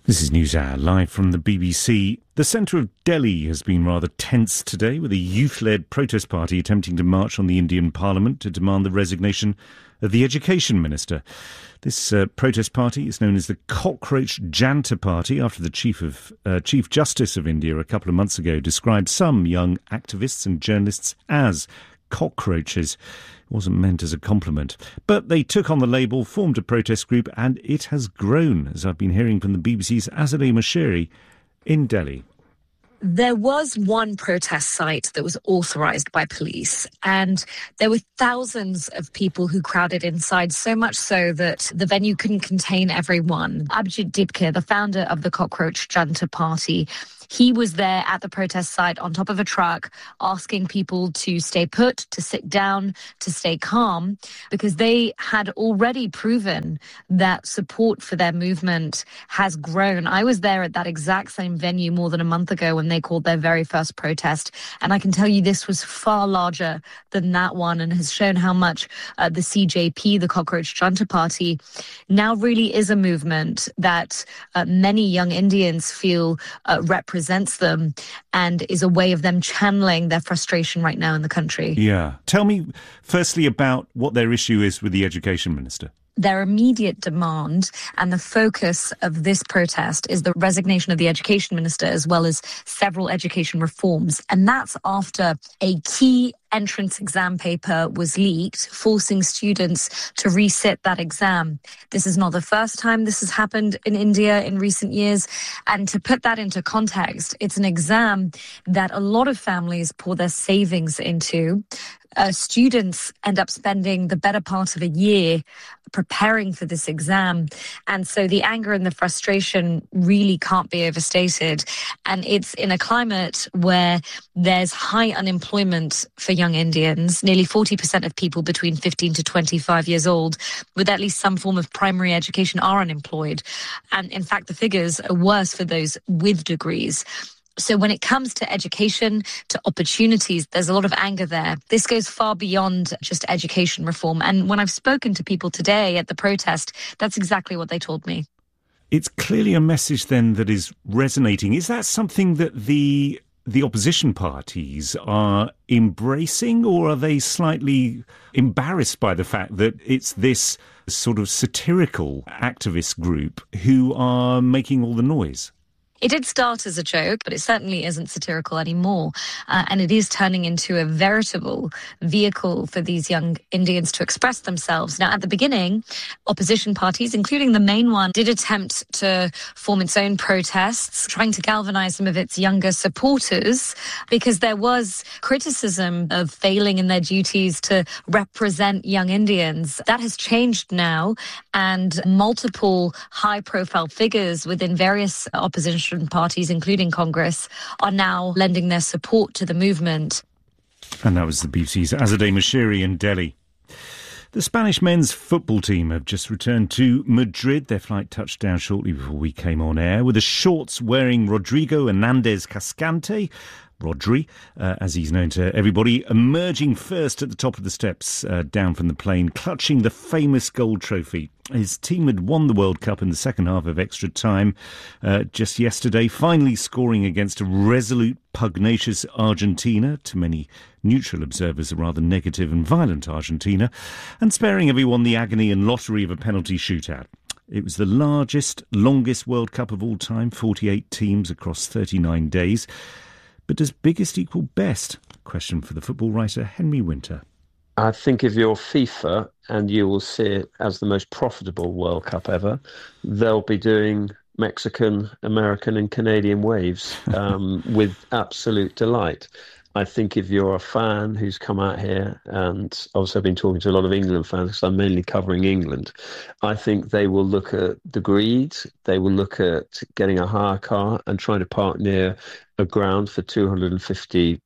This is NewsHour, live from the BBC. The centre of Delhi has been rather tense today, with a youth-led protest party attempting to march on the Indian Parliament to demand the resignation of the Education Minister. This protest party is known as the Cockroach Janta Party, after the Chief Justice of India a couple of months ago described some young activists and journalists as cockroaches. It wasn't meant as a compliment. But they took on the label, formed a protest group, and it has grown, as I've been hearing from the BBC's Azadeh Moshiri in Delhi. There was one protest site that was authorised by police, and there were thousands of people who crowded inside, so much so that the venue couldn't contain everyone. Abhijit Dibkar, the founder of the Cockroach Janta Party, he was there at the protest site on top of a truck asking people to stay put, to sit down, to stay calm, because they had already proven that support for their movement has grown. I was there at that exact same venue more than a month ago when they called their very first protest, and I can tell you this was far larger than that one, and has shown how much the CJP, the Cockroach Janta Party, now really is a movement that many young Indians feel represents them and is a way of them channeling their frustration right now in the country. Yeah. Tell me firstly about what their issue is with the Education Minister. Their immediate demand and the focus of this protest is the resignation of the Education Minister, as well as several education reforms. And that's after a key entrance exam paper was leaked, forcing students to resit that exam. This is not the first time this has happened in India in recent years. And to put that into context, it's an exam that a lot of families pour their savings into. Students end up spending the better part of a year preparing for this exam. And so the anger and the frustration really can't be overstated. And it's in a climate where there's high unemployment for young Indians. Nearly 40% of people between 15 to 25 years old with at least some form of primary education are unemployed. And in fact, the figures are worse for those with degrees. So when it comes to education, to opportunities, there's a lot of anger there. This goes far beyond just education reform. And when I've spoken to people today at the protest, that's exactly what they told me. It's clearly a message then that is resonating. Is that something that the opposition parties are embracing, or are they slightly embarrassed by the fact that it's this sort of satirical activist group who are making all the noise? It did start as a joke, but it certainly isn't satirical anymore. And it is turning into a veritable vehicle for these young Indians to express themselves. Now, at the beginning, opposition parties, including the main one, did attempt to form its own protests, trying to galvanize some of its younger supporters, because there was criticism of failing in their duties to represent young Indians. That has changed now, and multiple high-profile figures within various opposition parties, including Congress, are now lending their support to the movement. And that was the BBC's Azadeh Moshiri in Delhi. The Spanish men's football team have just returned to Madrid. Their flight touched down shortly before we came on air, with the shorts-wearing Rodrigo Hernández Cascante, Rodri, as he's known to everybody, emerging first at the top of the steps down from the plane, clutching the famous gold trophy. His team had won the World Cup in the second half of extra time just yesterday, finally scoring against a resolute, pugnacious Argentina, to many neutral observers a rather negative and violent Argentina, and sparing everyone the agony and lottery of a penalty shootout. It was the largest, longest World Cup of all time, 48 teams across 39 days. But does biggest equal best? Question for the football writer Henry Winter. I think if you're FIFA and you will see it as the most profitable World Cup ever, they'll be doing Mexican, American and Canadian waves with absolute delight. I think if you're a fan who's come out here, and obviously I've been talking to a lot of England fans because I'm mainly covering England, I think they will look at the greed, they will look at getting a hire car and trying to park near a ground for $250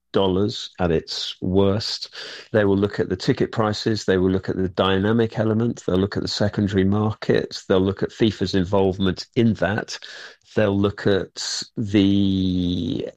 at its worst. They will look at the ticket prices, they will look at the dynamic element, they'll look at the secondary market, they'll look at FIFA's involvement in that, they'll look at the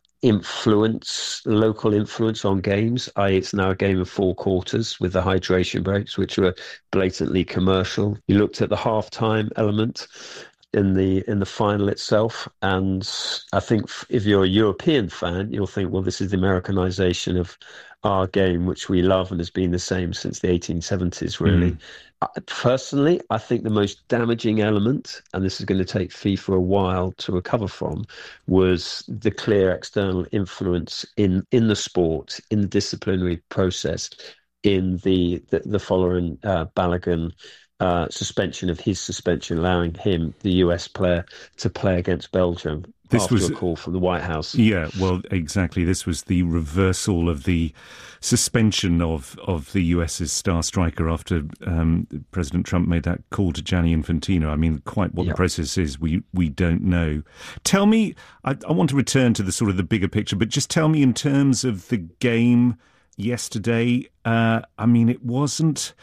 local influence on games, i.e. it's now a game of 4 quarters with the hydration breaks, which were blatantly commercial. You looked at the halftime element. in the final itself. And I think if you're a European fan, you'll think, well, this is the Americanization of our game, which we love and has been the same since the 1870s, really. Personally, I think the most damaging element, and this is going to take FIFA a while to recover from, was the clear external influence in the sport, in the disciplinary process, in the following Balogun suspension, allowing him, the US player, to play against Belgium. This was a call from the White House. Yeah, well, exactly. This was the reversal of the suspension of the US's star striker after President Trump made that call to Gianni Infantino. I mean, quite what the process is, we don't know. Tell me, I want to return to the sort of the bigger picture, but just tell me in terms of the game yesterday. I mean, it wasn't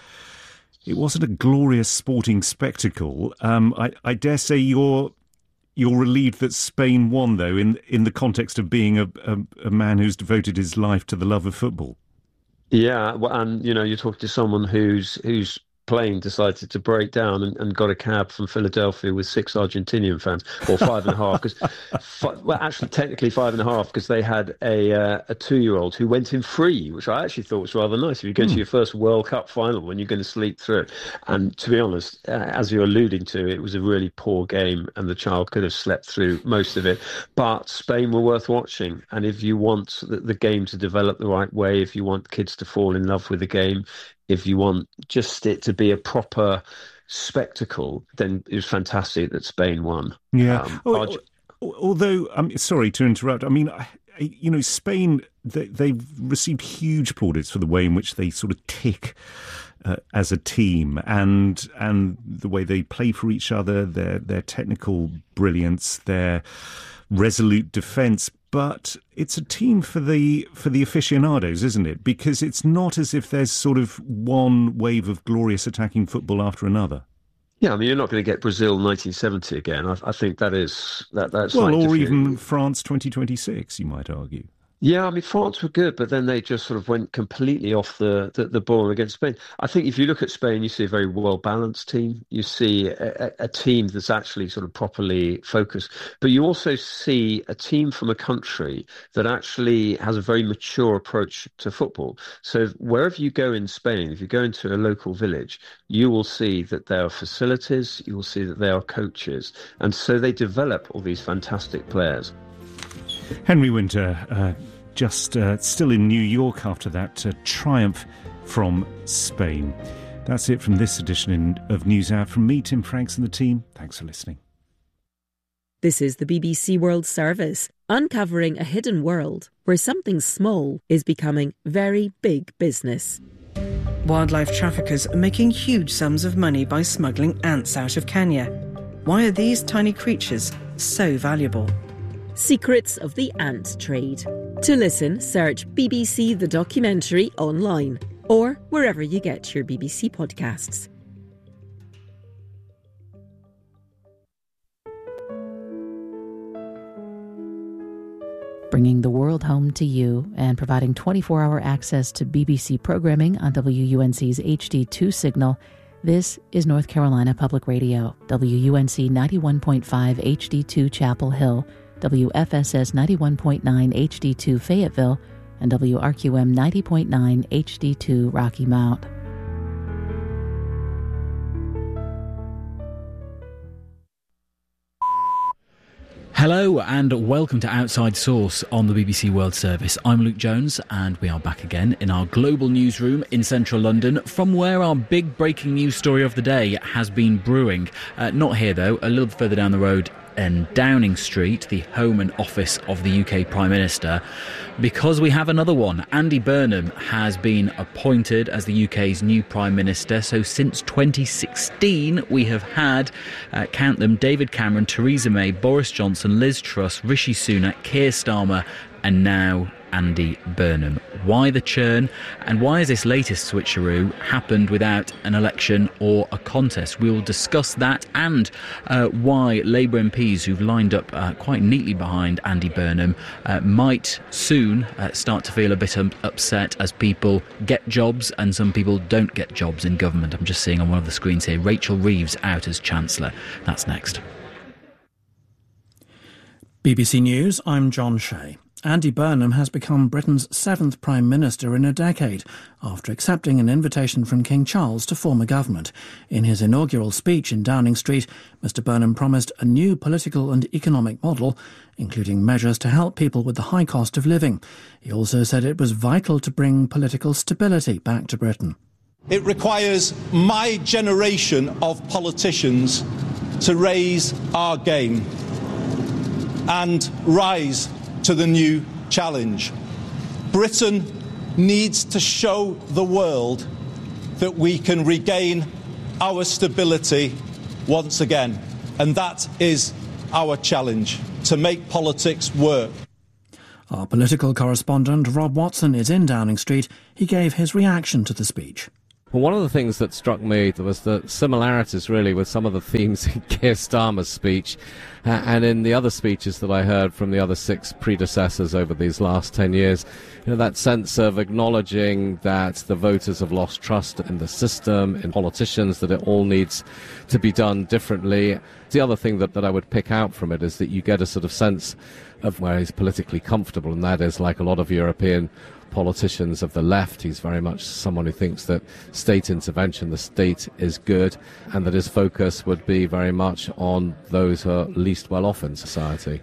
a glorious sporting spectacle. I dare say you're relieved that Spain won, though, in the context of being a man who's devoted his life to the love of football. Yeah, well, and you're talking to someone whose plane decided to break down and got a cab from Philadelphia with 6 Argentinian fans, or 5.5, because well, actually technically 5.5, because they had a 2-year-old who went in free, which I actually thought was rather nice. If you go to your first World Cup final, when you're going to sleep through it. And to be honest, as you're alluding to, it was a really poor game, and the child could have slept through most of it. But Spain were worth watching, and if you want the game to develop the right way, if you want kids to fall in love with the game, if you want just it to be a proper spectacle, then it was fantastic that Spain won. Yeah. Although, I'm sorry to interrupt. I mean, Spain, they've received huge plaudits for the way in which they sort of tick as a team, and the way they play for each other, their technical brilliance, their resolute defence. But it's a team for the aficionados, isn't it? Because it's not as if there's sort of one wave of glorious attacking football after another. Yeah, I mean, you're not going to get Brazil 1970 again. I think that's well, or even France 2026, you might argue. Yeah, I mean, France were good, but then they just sort of went completely off the ball against Spain. I think if you look at Spain, you see a very well-balanced team. You see a team that's actually sort of properly focused. But you also see a team from a country that actually has a very mature approach to football. So wherever you go in Spain, if you go into a local village, you will see that there are facilities, you will see that there are coaches. And so they develop all these fantastic players. Henry Winter, just still in New York after that triumph from Spain. That's it from this edition of News Hour. From me, Tim Franks, and the team, thanks for listening. This is the BBC World Service, uncovering a hidden world where something small is becoming very big business. Wildlife traffickers are making huge sums of money by smuggling ants out of Kenya. Why are these tiny creatures so valuable? Secrets of the Ant Trade. To listen, search BBC The Documentary online or wherever you get your BBC podcasts. Bringing the world home to you and providing 24-hour access to BBC programming on WUNC's HD2 signal. This is North Carolina Public Radio, WUNC 91.5 HD2 Chapel Hill, WFSS 91.9 HD2 Fayetteville, and WRQM 90.9 HD2 Rocky Mount. Hello and welcome to Outside Source on the BBC World Service. I'm Luke Jones and we are back again in our global newsroom in central London, from where our big breaking news story of the day has been brewing. Not here though, a little further down the road in Downing Street, the home and office of the UK Prime Minister, because we have another one. Andy Burnham has been appointed as the UK's new Prime Minister. So since 2016, we have had, count them, David Cameron, Theresa May, Boris Johnson, Liz Truss, Rishi Sunak, Keir Starmer, and now Andy Burnham. Why the churn, and why has this latest switcheroo happened without an election or a contest? We'll discuss that, and why Labour MPs who've lined up quite neatly behind Andy Burnham might soon start to feel a bit upset as people get jobs and some people don't get jobs in government. I'm just seeing on one of the screens here, Rachel Reeves out as Chancellor. That's next. BBC News, I'm John Shea. Andy Burnham has become Britain's 7th Prime Minister in a decade after accepting an invitation from King Charles to form a government. In his inaugural speech in Downing Street, Mr Burnham promised a new political and economic model, including measures to help people with the high cost of living. He also said it was vital to bring political stability back to Britain. It requires my generation of politicians to raise our game and rise to the new challenge. Britain needs to show the world that we can regain our stability once again. And that is our challenge, to make politics work. Our political correspondent Rob Watson is in Downing Street. He gave his reaction to the speech. Well, one of the things that struck me was the similarities, really, with some of the themes in Keir Starmer's speech and in the other speeches that I heard from the other 6 predecessors over these last 10 years. You know, that sense of acknowledging that the voters have lost trust in the system, in politicians, that it all needs to be done differently. The other thing that I would pick out from it is that you get a sort of sense of where he's politically comfortable, and that is, like a lot of European politicians of the left, he's very much someone who thinks that state intervention, the state is good, and that his focus would be very much on those who are least well off in society.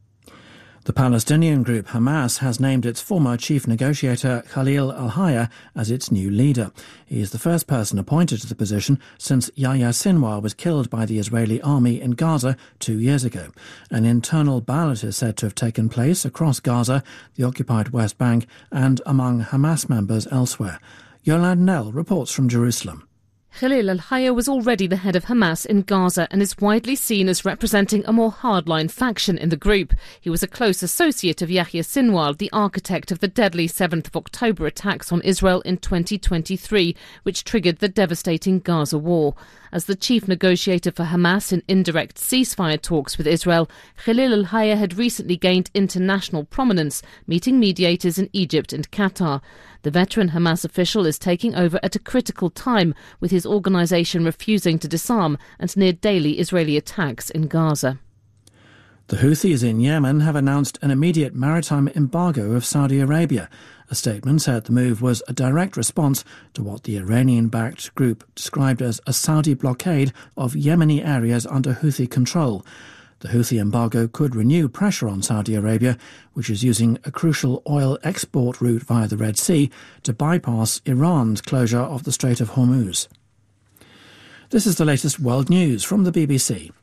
The Palestinian group Hamas has named its former chief negotiator Khalil al-Hayya as its new leader. He is the first person appointed to the position since Yahya Sinwar was killed by the Israeli army in Gaza 2 years ago. An internal ballot is said to have taken place across Gaza, the occupied West Bank, and among Hamas members elsewhere. Yolande Nell reports from Jerusalem. Khalil al-Hayya was already the head of Hamas in Gaza and is widely seen as representing a more hardline faction in the group. He was a close associate of Yahya Sinwar, the architect of the deadly 7th of October attacks on Israel in 2023, which triggered the devastating Gaza war. As the chief negotiator for Hamas in indirect ceasefire talks with Israel, Khalil al-Hayya had recently gained international prominence, meeting mediators in Egypt and Qatar. The veteran Hamas official is taking over at a critical time, with his organisation refusing to disarm and near daily Israeli attacks in Gaza. The Houthis in Yemen have announced an immediate maritime embargo of Saudi Arabia. A statement said the move was a direct response to what the Iranian-backed group described as a Saudi blockade of Yemeni areas under Houthi control. The Houthi embargo could renew pressure on Saudi Arabia, which is using a crucial oil export route via the Red Sea to bypass Iran's closure of the Strait of Hormuz. This is the latest world news from the BBC.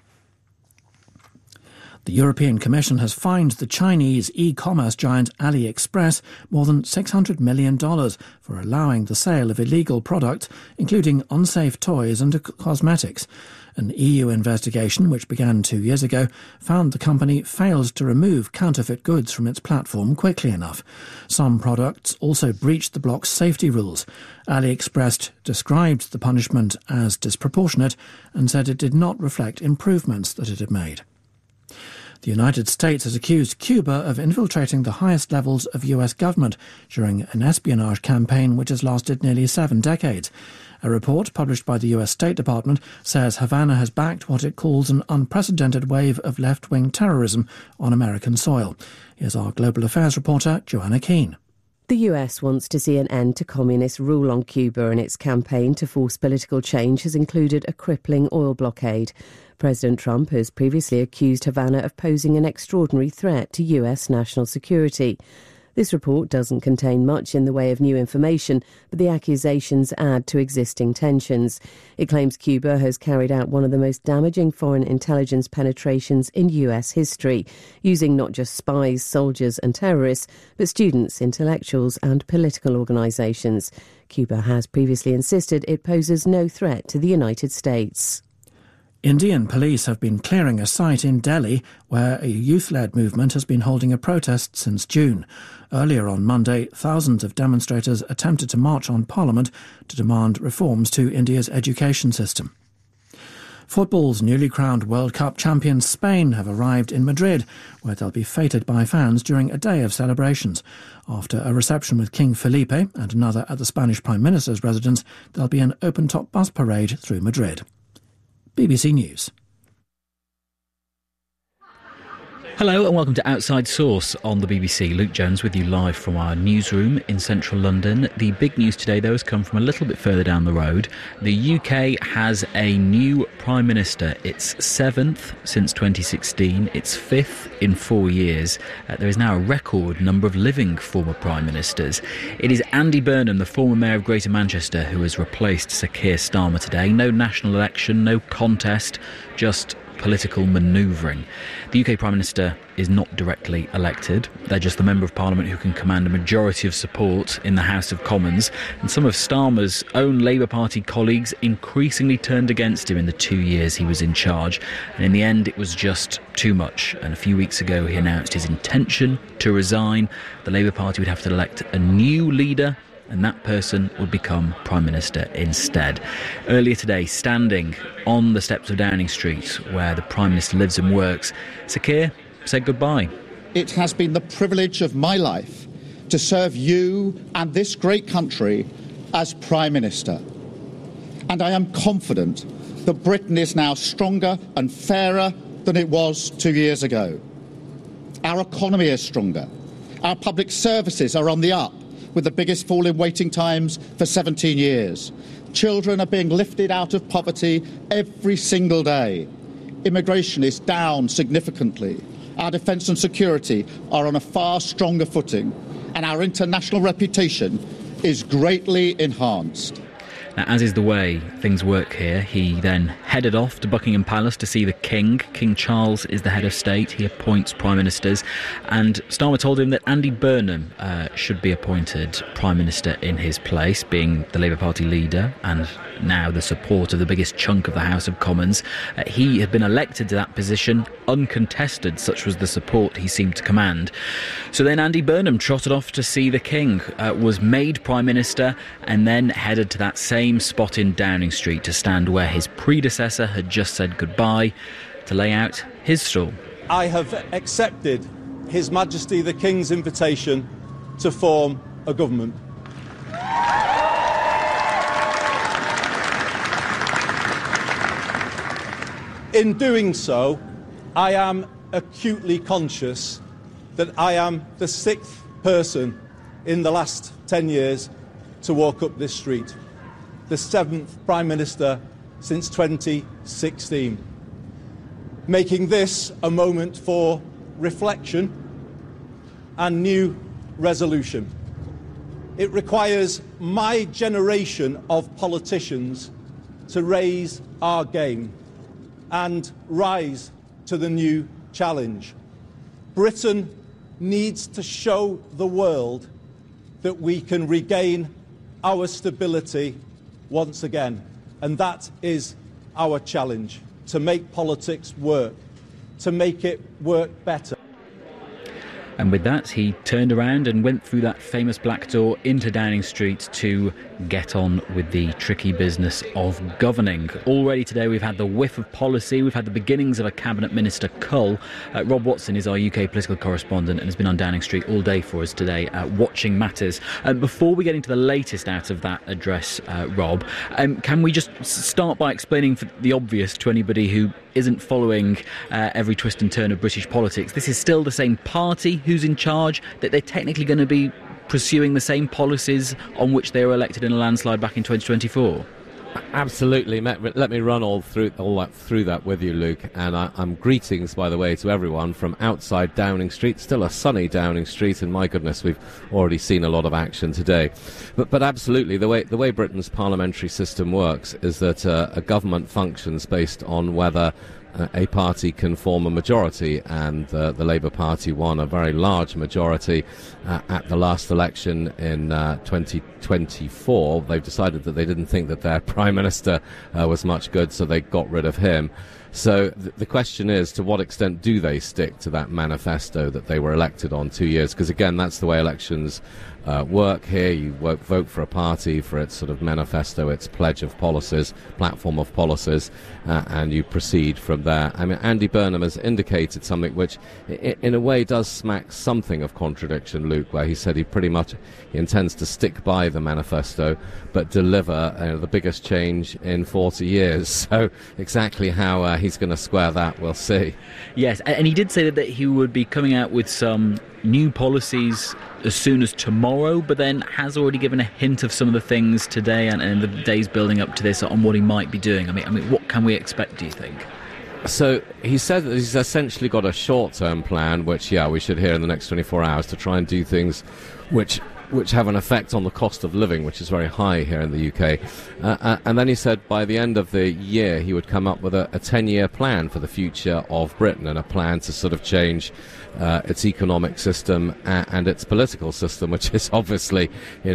The European Commission has fined the Chinese e-commerce giant AliExpress more than $600 million for allowing the sale of illegal products, including unsafe toys and cosmetics. An EU investigation, which began 2 years ago, found the company failed to remove counterfeit goods from its platform quickly enough. Some products also breached the bloc's safety rules. AliExpress described the punishment as disproportionate and said it did not reflect improvements that it had made. The United States has accused Cuba of infiltrating the highest levels of US government during an espionage campaign which has lasted nearly 7 decades. A report published by the US State Department says Havana has backed what it calls an unprecedented wave of left-wing terrorism on American soil. Here's our global affairs reporter, Joanna Keane. The US wants to see an end to communist rule on Cuba, and its campaign to force political change has included a crippling oil blockade. President Trump has previously accused Havana of posing an extraordinary threat to US national security. This report doesn't contain much in the way of new information, but the accusations add to existing tensions. It claims Cuba has carried out one of the most damaging foreign intelligence penetrations in US history, using not just spies, soldiers and terrorists, but students, intellectuals and political organisations. Cuba has previously insisted it poses no threat to the United States. Indian police have been clearing a site in Delhi where a youth-led movement has been holding a protest since June. Earlier on Monday, thousands of demonstrators attempted to march on Parliament to demand reforms to India's education system. Football's newly crowned World Cup champions Spain have arrived in Madrid, where they'll be feted by fans during a day of celebrations. After a reception with King Felipe and another at the Spanish Prime Minister's residence, there'll be an open-top bus parade through Madrid. BBC News. Hello and welcome to Outside Source on the BBC. Luke Jones with you live from our newsroom in central London. The big news today, though, has come from a little bit further down the road. The UK has a new Prime Minister. It's 7th since 2016. It's 5th in 4 years. There is now a record number of living former Prime Ministers. It is Andy Burnham, the former Mayor of Greater Manchester, who has replaced Sir Keir Starmer today. No national election, no contest, just political manoeuvring. The UK Prime Minister is not directly elected. They're just the Member of Parliament who can command a majority of support in the House of Commons. And some of Starmer's own Labour Party colleagues increasingly turned against him in the 2 years he was in charge. And in the end, it was just too much. And a few weeks ago, he announced his intention to resign. The Labour Party would have to elect a new leader, and that person would become Prime Minister instead. Earlier today, standing on the steps of Downing Street, where the Prime Minister lives and works, Sir Keir said goodbye. It has been the privilege of my life to serve you and this great country as Prime Minister. And I am confident that Britain is now stronger and fairer than it was 2 years ago. Our economy is stronger. Our public services are on the up, with the biggest fall in waiting times for 17 years. Children are being lifted out of poverty every single day. Immigration is down significantly. Our defence and security are on a far stronger footing, and our international reputation is greatly enhanced. Now, as is the way things work here, he then headed off to Buckingham Palace to see the King. King Charles is the head of state. He appoints Prime Ministers. And Starmer told him that Andy Burnham should be appointed Prime Minister in his place, being the Labour Party leader and now the support of the biggest chunk of the House of Commons. He had been elected to that position uncontested, such was the support he seemed to command. So then Andy Burnham trotted off to see the King, was made Prime Minister, and then headed to that same spot in Downing Street to stand where his predecessor had just said goodbye, to lay out his stall. I have accepted His Majesty the King's invitation to form a government. In doing so, I am acutely conscious that I am the 6th person in the last 10 years to walk up this street, the 7th Prime Minister since 2016, making this a moment for reflection and new resolution. It requires my generation of politicians to raise our game and rise to the new challenge. Britain needs to show the world that we can regain our stability once again. And that is our challenge, to make politics work, to make it work better. And with that, he turned around and went through that famous black door into Downing Street to get on with the tricky business of governing. Already today we've had the whiff of policy, we've had the beginnings of a cabinet minister cull. Rob Watson is our UK political correspondent and has been on Downing Street all day for us today, watching matters. Before we get into the latest out of that address, Rob, can we just start by explaining the obvious to anybody who isn't following every twist and turn of British politics? This is still the same party who's in charge, that they're technically going to be pursuing the same policies on which they were elected in a landslide back in 2024? Absolutely. Let me run all through that with you, Luke. And I'm greetings, by the way, to everyone from outside Downing Street. Still a sunny Downing Street, and my goodness, we've already seen a lot of action today. But absolutely, the way Britain's parliamentary system works is that a government functions based on whether a party can form a majority, and the Labour Party won a very large majority at the last election in 2024. They've decided that they didn't think that their Prime Minister was much good, so they got rid of him. So the question is, to what extent do they stick to that manifesto that they were elected on 2 years? Because again, that's the way elections work here. You vote for a party for its sort of manifesto, its pledge of policies, platform of policies, and you proceed from there. I mean, Andy Burnham has indicated something which in a way does smack something of contradiction, Luke, where he said he intends to stick by the manifesto but deliver the biggest change in 40 years. So exactly how he's going to square that, we'll see. Yes, and he did say that he would be coming out with some new policies as soon as tomorrow, but then has already given a hint of some of the things today and the days building up to this on what he might be doing. I mean, what can we expect, do you think? So he said that he's essentially got a short-term plan, which, we should hear in the next 24 hours to try and do things which have an effect on the cost of living, which is very high here in the UK. And then he said by the end of the year he would come up with a 10-year plan for the future of Britain, and a plan to sort of change its economic system and its political system, which is obviously,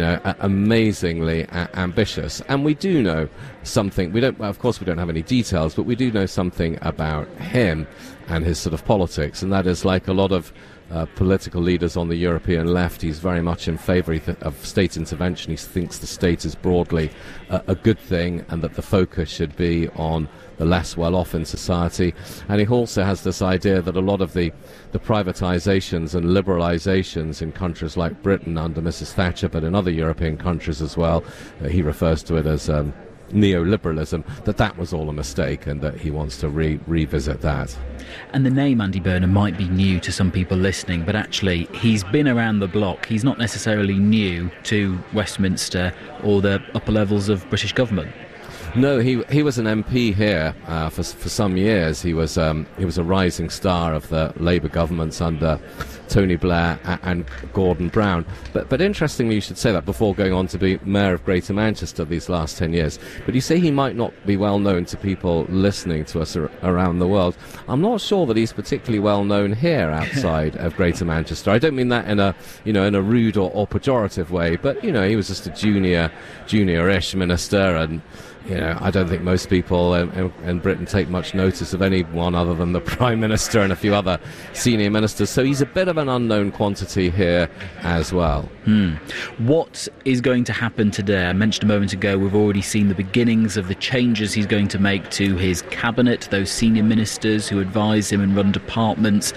amazingly ambitious. And we do know something. Of course, we don't have any details, but we do know something about him and his sort of politics, and that is, like a lot of political leaders on the European left, he's very much in favour of state intervention. He thinks the state is broadly a good thing, and that the focus should be on the less well-off in society. And he also has this idea that a lot of the privatisations and liberalisations in countries like Britain under Mrs. Thatcher, but in other European countries as well, he refers to it as neoliberalism, that was all a mistake, and that he wants to revisit that. And the name Andy Burnham might be new to some people listening, but actually he's been around the block. He's not necessarily new to Westminster or the upper levels of British government. No, he was an MP here for some years. He was a rising star of the Labour governments under Tony Blair and Gordon Brown. But interestingly, you should say that before going on to be Mayor of Greater Manchester these last 10 years. But you say he might not be well known to people listening to us around the world. I'm not sure that he's particularly well known here outside of Greater Manchester. I don't mean that in a rude or pejorative way, but he was just a junior-ish minister, and I don't think most people in Britain take much notice of anyone other than the Prime Minister and a few other senior ministers. So he's a bit of an unknown quantity here as well. What is going to happen today? I mentioned a moment ago we've already seen the beginnings of the changes he's going to make to his cabinet, those senior ministers who advise him and run departments.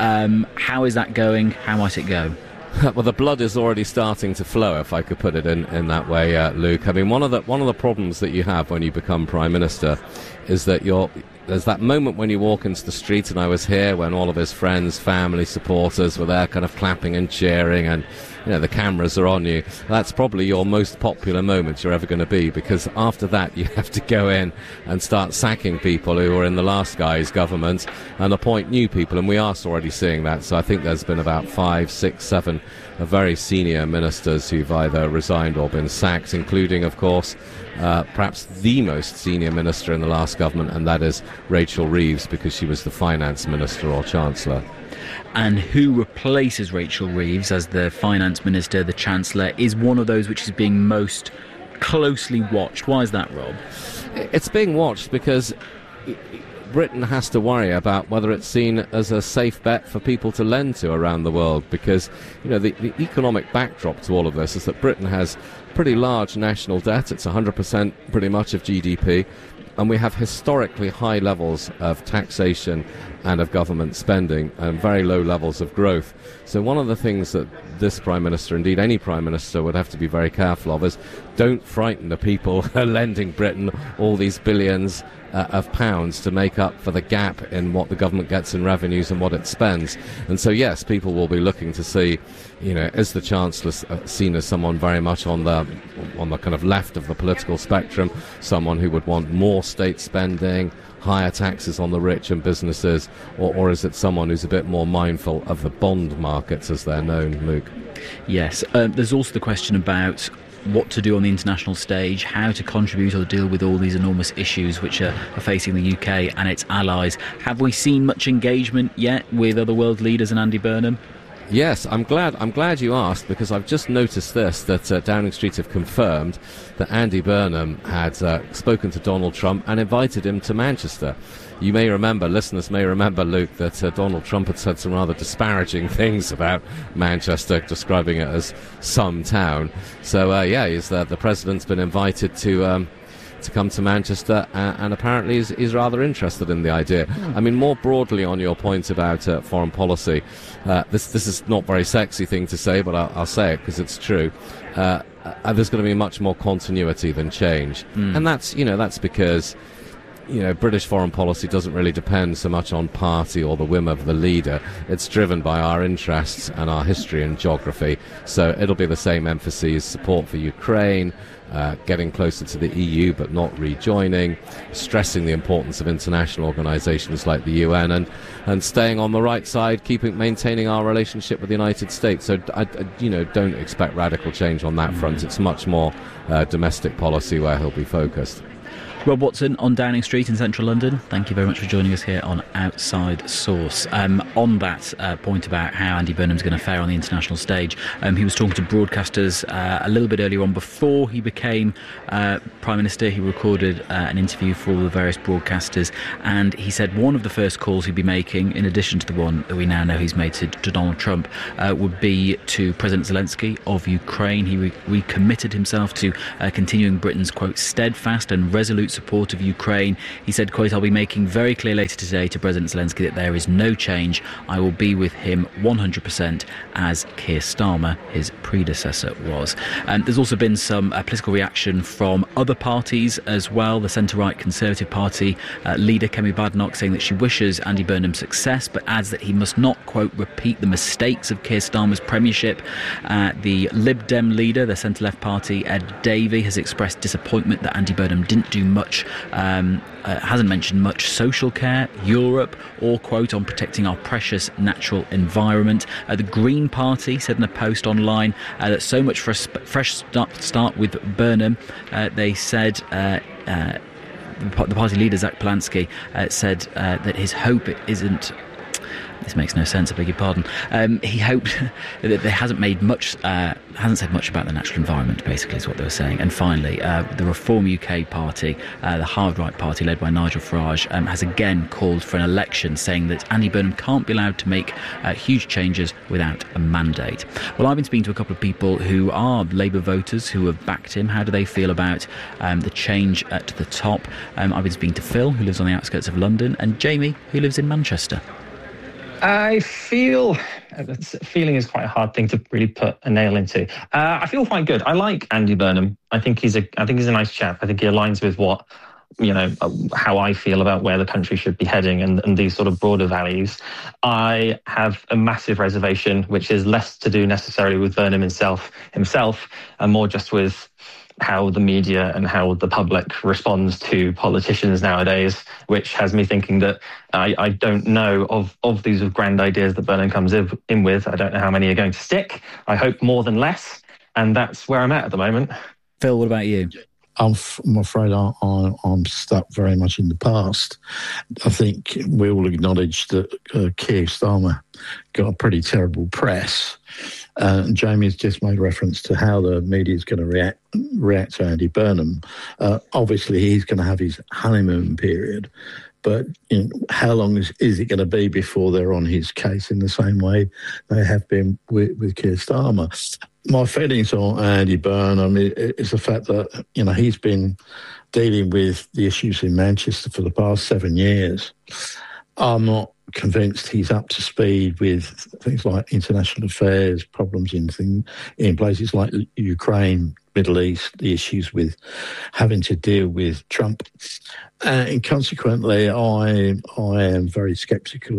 How is that going? How might it go? Well, the blood is already starting to flow, if I could put it in that way, Luke. I mean, one of the problems that you have when you become Prime Minister is that there's that moment when you walk into the street, and I was here when all of his friends, family, supporters were there kind of clapping and cheering, and the cameras are on you. That's probably your most popular moment you're ever going to be, because after that you have to go in and start sacking people who were in the last guy's government and appoint new people, and we are already seeing that. So I think there's been about 5, 6, 7 very senior ministers who've either resigned or been sacked, including, of course, perhaps the most senior minister in the last government, and that is Rachel Reeves, because she was the finance minister or chancellor. And who replaces Rachel Reeves as the finance minister, the chancellor, is one of those which is being most closely watched. Why is that, Rob? It's being watched because Britain has to worry about whether it's seen as a safe bet for people to lend to around the world, because the economic backdrop to all of this is that Britain has pretty large national debt. It's 100% pretty much of GDP, and we have historically high levels of taxation and of government spending and very low levels of growth. So one of the things that this Prime Minister, indeed any Prime Minister, would have to be very careful of is don't frighten the people lending Britain all these billions of pounds to make up for the gap in what the government gets in revenues and what it spends. And so, yes, people will be looking to see, is the Chancellor seen as someone very much on the kind of left of the political spectrum, someone who would want more state spending, higher taxes on the rich and businesses, or is it someone who's a bit more mindful of the bond markets as they're known, Luke? Yes, there's also the question about what to do on the international stage, how to contribute or deal with all these enormous issues which are facing the UK and its allies. Have we seen much engagement yet with other world leaders and Andy Burnham? Yes, I'm glad you asked, because I've just noticed that Downing Street have confirmed that Andy Burnham had spoken to Donald Trump and invited him to Manchester. You may remember, listeners may remember, Luke, that Donald Trump had said some rather disparaging things about Manchester, describing it as some town. So, the president's been invited to come to Manchester, and apparently is rather interested in the idea. I mean, more broadly on your point about foreign policy, this is not a very sexy thing to say, but I'll say it because it's true. There's going to be much more continuity than change, and that's because British foreign policy doesn't really depend so much on party or the whim of the leader. It's driven by our interests and our history and geography. So it'll be the same emphases: support for Ukraine, getting closer to the EU but not rejoining, stressing the importance of international organisations like the UN, and staying on the right side, maintaining our relationship with the United States. So I don't expect radical change on that front. It's much more domestic policy where he'll be focused. Rob Watson on Downing Street in central London, thank you very much for joining us here on Outside Source. On that point about how Andy Burnham's going to fare on the international stage, he was talking to broadcasters a little bit earlier on before he became Prime Minister. He recorded an interview for all the various broadcasters, and he said one of the first calls he'd be making, in addition to the one that we now know he's made to Donald Trump, would be to President Zelensky of Ukraine. He recommitted himself to continuing Britain's, quote, steadfast and resolute support of Ukraine. He said, quote, "I'll be making very clear later today to President Zelensky that there is no change. I will be with him 100%, as Keir Starmer, his predecessor, was." There's also been some political reaction from other parties as well. The centre-right Conservative Party leader Kemi Badenoch saying that she wishes Andy Burnham success, but adds that he must not, quote, repeat the mistakes of Keir Starmer's premiership. The Lib Dem leader, the centre-left party, Ed Davey, has expressed disappointment that Andy Burnham didn't do much, hasn't mentioned much social care, Europe, or, quote, on protecting our precious natural environment. The Green Party said in a post online that so much for a fresh start with Burnham. They said the party leader Zach Polanski said that his hope isn't. This makes no sense, I beg your pardon. He hoped that there hasn't said much about the natural environment, basically, is what they were saying. And finally, the Reform UK party, the hard right party led by Nigel Farage, has again called for an election, saying that Andy Burnham can't be allowed to make huge changes without a mandate. Well, I've been speaking to a couple of people who are Labour voters who have backed him. How do they feel about the change at the top? I've been speaking to Phil, who lives on the outskirts of London, and Jamie, who lives in Manchester. I feel feeling is quite a hard thing to really put a nail into. I feel quite good. I like Andy Burnham. I think he's a nice chap. I think he aligns with what, how I feel about where the country should be heading and these sort of broader values. I have a massive reservation, which is less to do necessarily with Burnham himself, and more just with how the media and how the public responds to politicians nowadays, which has me thinking that I don't know of these grand ideas that Burnham comes in with. I don't know how many are going to stick. I hope more than less. And that's where I'm at the moment. Phil, what about you? I'm afraid I'm stuck very much in the past. I think we all acknowledge that Keir Starmer got a pretty terrible press. Jamie's just made reference to how the media is going to react to Andy Burnham. Obviously, he's going to have his honeymoon period, but how long is it going to be before they're on his case in the same way they have been with Keir Starmer? My feelings on Andy Burnham is the fact that he's been dealing with the issues in Manchester for the past 7 years. I'm not convinced he's up to speed with things like international affairs, problems in places like Ukraine, Middle East, the issues with having to deal with Trump. And consequently, I am very sceptical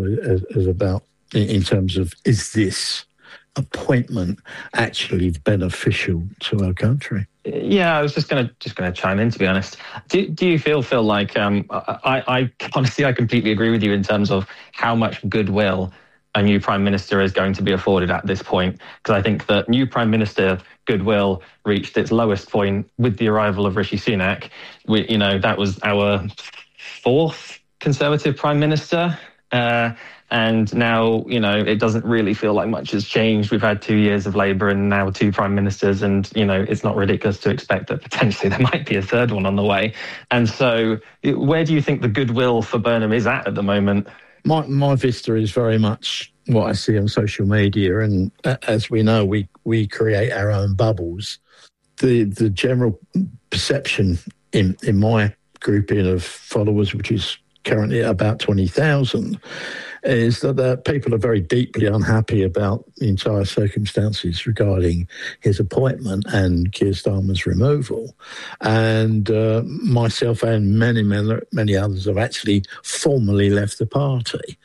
in terms of, is this appointment actually beneficial to our country? Yeah, I was just going to chime in, to be honest. Do you feel, Phil, like I honestly, I completely agree with you in terms of how much goodwill a new Prime Minister is going to be afforded at this point? Because I think that new Prime Minister goodwill reached its lowest point with the arrival of Rishi Sunak. That was our fourth Conservative Prime Minister. And now, it doesn't really feel like much has changed. We've had 2 years of Labour and now 2 Prime Ministers. And, it's not ridiculous to expect that potentially there might be a third one on the way. And so where do you think the goodwill for Burnham is at the moment? My vista is very much what I see on social media. And as we know, we create our own bubbles. The general perception in my grouping of followers, which is currently at about 20,000, is that people are very deeply unhappy about the entire circumstances regarding his appointment and Keir Starmer's removal. And myself and many others have actually formally left the party.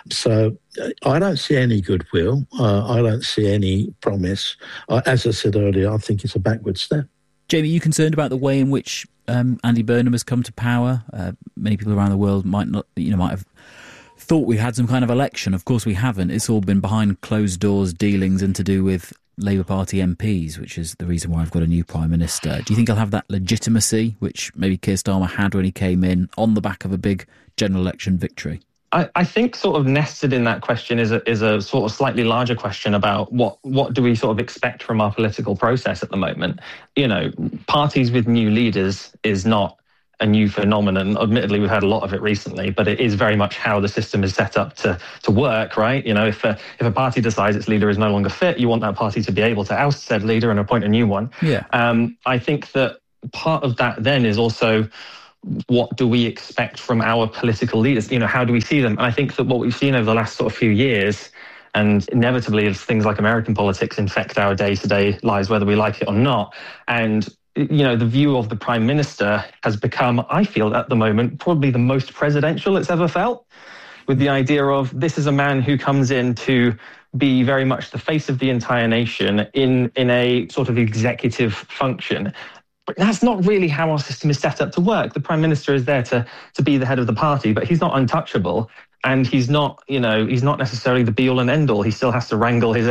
So I don't see any goodwill. I don't see any promise. As I said earlier, I think it's a backward step. Jamie, are you concerned about the way in which Andy Burnham has come to power? Many people around the world might have thought we had some kind of election. Of course we haven't. It's all been behind closed doors dealings and to do with Labour Party MPs, which is the reason why I've got a new Prime Minister. Do you think he'll have that legitimacy which maybe Keir Starmer had when he came in on the back of a big general election victory? I think sort of nested in that question is a sort of slightly larger question about what do we sort of expect from our political process at the moment. You know, parties with new leaders is not a new phenomenon. Admittedly, we've had a lot of it recently, but it is very much how the system is set up to work, right? You know, if a party decides its leader is no longer fit, you want that party to be able to oust said leader and appoint a new one. Yeah. I think that part of that then is also, what do we expect from our political leaders? You know, how do we see them? And I think that what we've seen over the last sort of few years, and inevitably as things like American politics infect our day-to-day lives, whether we like it or not, and you know, the view of the Prime Minister has become, I feel at the moment, probably the most presidential it's ever felt, with the idea of this is a man who comes in to be very much the face of the entire nation in a sort of executive function. But that's not really how our system is set up to work. The Prime Minister is there to be the head of the party, but he's not untouchable. And he's not, you know, he's not necessarily the be all and end all. He still has to wrangle his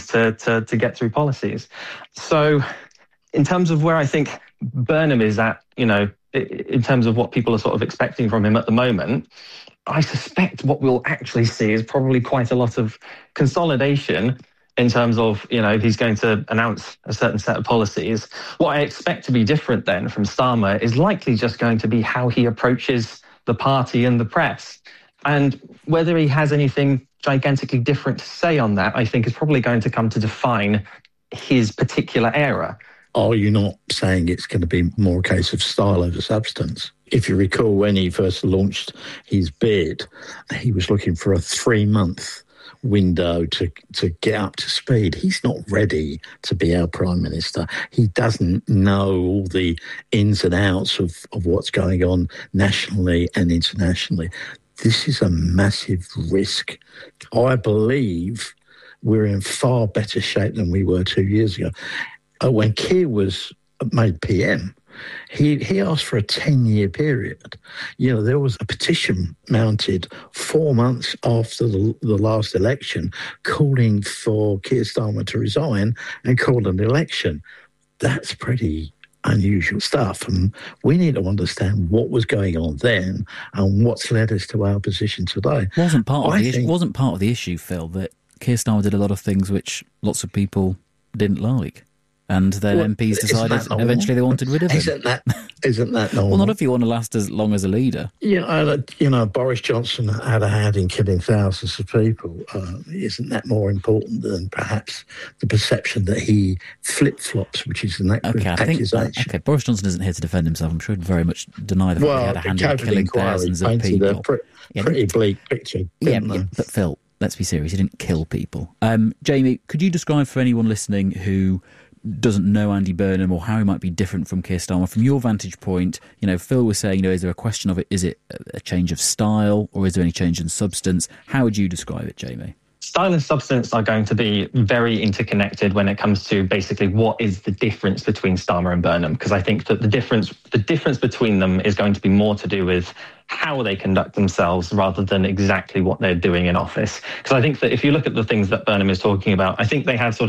MPs to get through policies. So in terms of where I think Burnham is at, you know, in terms of what people are sort of expecting from him at the moment, I suspect what we'll actually see is probably quite a lot of consolidation in terms of, you know, he's going to announce a certain set of policies. What I expect to be different then from Starmer is likely just going to be how he approaches the party and the press. And whether he has anything gigantically different to say on that, I think is probably going to come to define his particular era. Are you not saying it's going to be more a case of style over substance? If you recall, when he first launched his bid, he was looking for a 3-month window to get up to speed. He's not ready to be our Prime Minister. He doesn't know all the ins and outs of what's going on nationally and internationally. This is a massive risk. I believe we're in far better shape than we were 2 years ago. When Keir was made PM, he asked for a 10-year period. You know, there was a petition mounted 4 months after the last election calling for Keir Starmer to resign and call an election. That's pretty unusual stuff, and we need to understand what was going on then and what's led us to our position today. Wasn't part of the issue, Phil, that Keir Starmer did a lot of things which lots of people didn't like? And then MPs decided eventually they wanted rid of him. Isn't that normal? Well, not if you want to last as long as a leader. Yeah, you know, Boris Johnson had a hand in killing thousands of people. Isn't that more important than perhaps the perception that he flip-flops, which is an accusation? Okay, Boris Johnson isn't here to defend himself. I'm sure he'd very much deny that he had a hand in killing thousands of people. Pretty bleak picture. Yeah, but Phil, let's be serious. He didn't kill people. Jamie, could you describe for anyone listening who doesn't know Andy Burnham or how he might be different from Keir Starmer, from your vantage point? You know, Phil was saying, you know, is there a question of it? Is it a change of style or is there any change in substance? How would you describe it, Jamie? Style and substance are going to be very interconnected when it comes to basically what is the difference between Starmer and Burnham, because I think that the difference between them is going to be more to do with how they conduct themselves rather than exactly what they're doing in office. Because I think that if you look at the things that Burnham is talking about, I think they have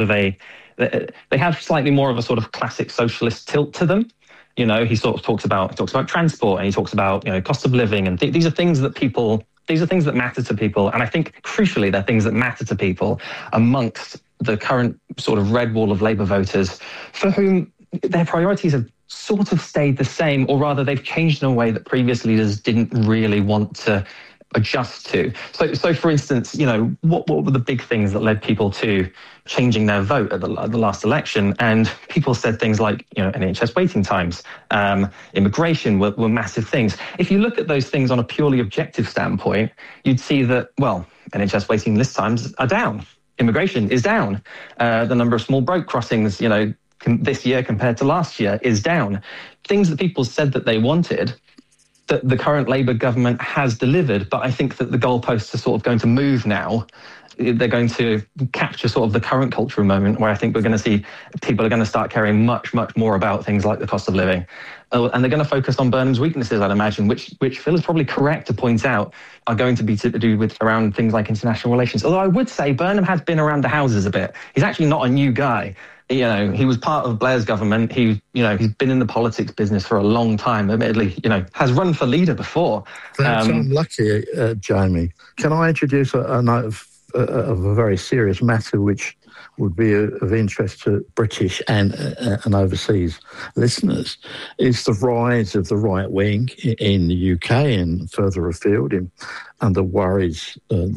they have slightly more of a sort of classic socialist tilt to them. You know, he sort of talks about transport, and he talks about, you know, cost of living, and these are things that matter to people. And I think crucially, they're things that matter to people amongst the current sort of red wall of Labour voters, for whom their priorities have sort of stayed the same, or rather they've changed in a way that previous leaders didn't really want to adjust to. So for instance, what were the big things that led people to changing their vote at the last election? And people said things like, NHS waiting times, immigration were massive things. If you look at those things on a purely objective standpoint, you'd see that, NHS waiting list times are down. Immigration is down. The number of small boat crossings, this year compared to last year is down. Things that people said that they wanted, that the current Labour government has delivered, but I think that the goalposts are sort of going to move now. They're going to capture sort of the current cultural moment where I think we're going to see people are going to start caring much, much more about things like the cost of living. And they're going to focus on Burnham's weaknesses, I'd imagine, which Phil is probably correct to point out, are going to be to do with around things like international relations. Although I would say Burnham has been around the houses a bit. He's actually not a new guy. He was part of Blair's government. He's been in the politics business for a long time. Admittedly, has run for leader before. I'm lucky, Jamie. Can I introduce a note of a very serious matter which would be of interest to British and overseas listeners? Is the rise of the right wing in the UK and further afield, and the worries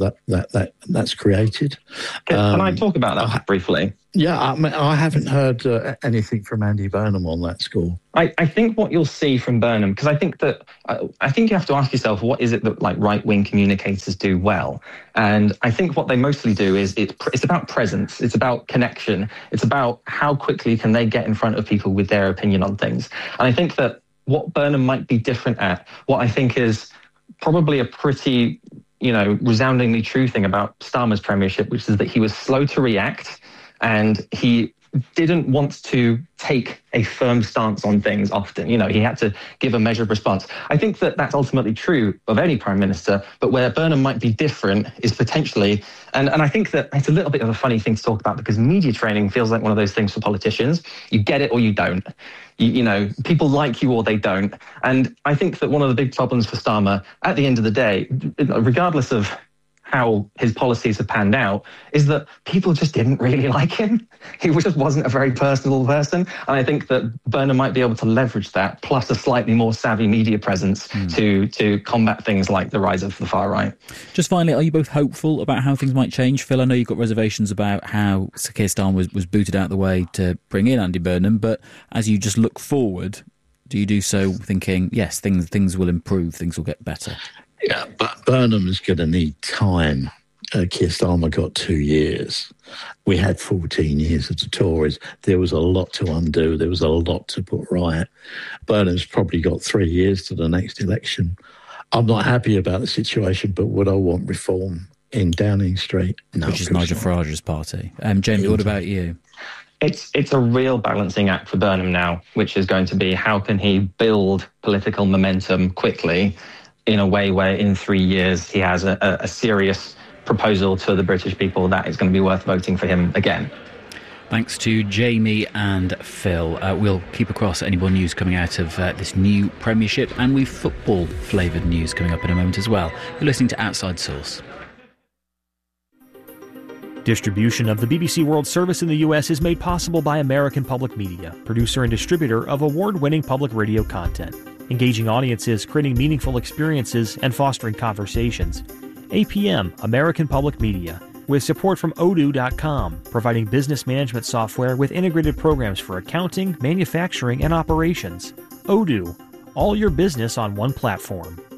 that's created. Can I talk about that briefly? Yeah, I haven't heard anything from Andy Burnham on that score. I think what you'll see from Burnham, because I think you have to ask yourself, what is it that right-wing communicators do well? And I think what they mostly do is it's about presence, it's about connection, it's about how quickly can they get in front of people with their opinion on things. And I think that what Burnham might be different at, what I think is probably a pretty, resoundingly true thing about Starmer's premiership, which is that he was slow to react and he didn't want to take a firm stance on things often. He had to give a measured response. I think that that's ultimately true of any prime minister, but where Burnham might be different is potentially, and I think that it's a little bit of a funny thing to talk about because media training feels like one of those things for politicians. You get it or you don't. People like you or they don't. And I think that one of the big problems for Starmer at the end of the day, regardless of how his policies have panned out, is that people just didn't really like him. He just wasn't a very personable person. And I think that Burnham might be able to leverage that, plus a slightly more savvy media presence to combat things like the rise of the far right. Just finally, are you both hopeful about how things might change? Phil, I know you've got reservations about how Sir Keir Starmer was booted out of the way to bring in Andy Burnham, but as you just look forward, do you do so thinking, yes, things will improve, things will get better? Yeah, but Burnham is going to need time. Keir Starmer got 2 years. We had 14 years of the Tories. There was a lot to undo. There was a lot to put right. Burnham's probably got 3 years to the next election. I'm not happy about the situation, but would I want reform in Downing Street? No. Which is Nigel Farage's party. Jamie, what about you? It's a real balancing act for Burnham now, which is going to be how can he build political momentum quickly in a way where in 3 years he has a serious proposal to the British people that is going to be worth voting for him again. Thanks to Jamie and Phil. We'll keep across any more news coming out of this new premiership, and we've football-flavoured news coming up in a moment as well. You're listening to Outside Source. Distribution of the BBC World Service in the U.S. is made possible by American Public Media, producer and distributor of award-winning public radio content. Engaging audiences, creating meaningful experiences, and fostering conversations. APM, American Public Media, with support from Odoo.com, providing business management software with integrated programs for accounting, manufacturing, and operations. Odoo, all your business on one platform.